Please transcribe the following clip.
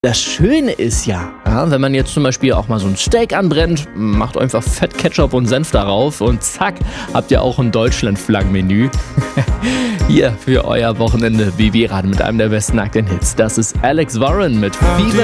Das Schöne ist ja, wenn man jetzt zum Beispiel auch mal so ein Steak anbrennt, macht einfach Fett, Ketchup und Senf darauf und zack, habt ihr auch ein Deutschland-Flaggenmenü. Hier für euer Wochenende BB-Radio mit einem der besten aktuellen Hits. Das ist Alex Warren mit Fever.